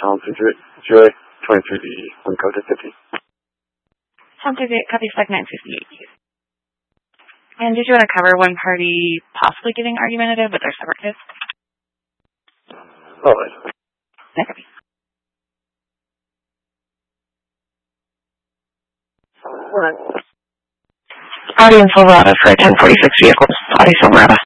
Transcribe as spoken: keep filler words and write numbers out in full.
Sound two two eight, July twenty-three, the one code at fifty. Sound two two eight, copy flag nine fifty-eight. And did you want to cover one party possibly getting argumentative with their separate kids? All right. No, copy. All right. Audi and Silverado for ten forty-six vehicles. Audi Silverado.